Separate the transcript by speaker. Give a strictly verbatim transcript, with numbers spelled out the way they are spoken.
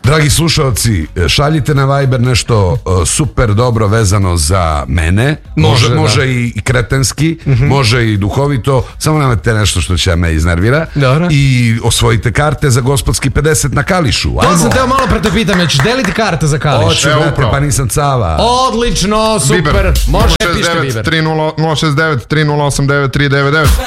Speaker 1: Dragi slušalci, šaljite na Viber nešto super dobro vezano za mene. Može, može, može i kretenski, mm-hmm. može i duhovito. Samo nemate nešto što će me iznervira.
Speaker 2: Dobro.
Speaker 1: I osvojite karte za gospodski pedeset na Kališu. Ajmo.
Speaker 2: To sam teo malo pre te pitam, jel ćeš deliti karte za Kališ?
Speaker 1: Hoću, brate, pa nisam cava.
Speaker 2: Odlično, super. Može, pišite Viber.
Speaker 3: nula šest devet tri nula osam devet tri devet devet.